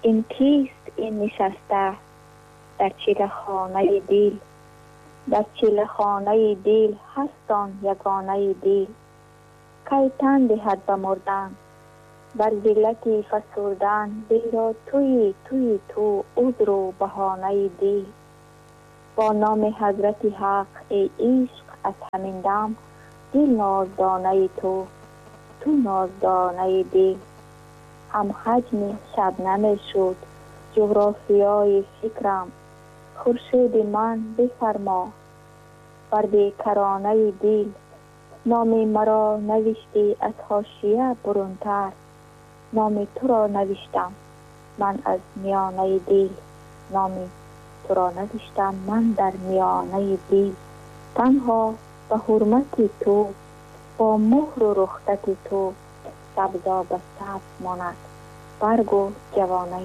این کیست این نشسته در چله خانه دل؟ در چله خانه دل هستان یگانه دل. کی تن دهد به مردن بر ذلت فسردن؟ دل را توی تو عذر و بهانه دل. با نام حضرت حق ای عشق از همین دم، دل نازدانه تو نازدانه دل. هم حجم شبنم شد جغرافیای فکرم، خورشید من بفرما بر بیکرانه دل. نام مرا نوشتی از حاشیه برونتر، نام تو را نوشتم من از میانه دل. نام تو را نوشتم من در میانه دل. تنها به حرمت تو با مهر و رخصت تو، سبزا به سبز ماند برگ و جوانه